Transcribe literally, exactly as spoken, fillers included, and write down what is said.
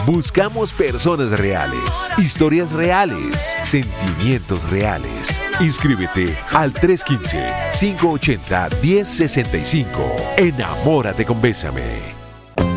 Buscamos personas reales, historias reales, sentimientos reales. Inscríbete al tres uno cinco, cinco ocho cero, uno cero seis cinco. Enamórate con Bésame.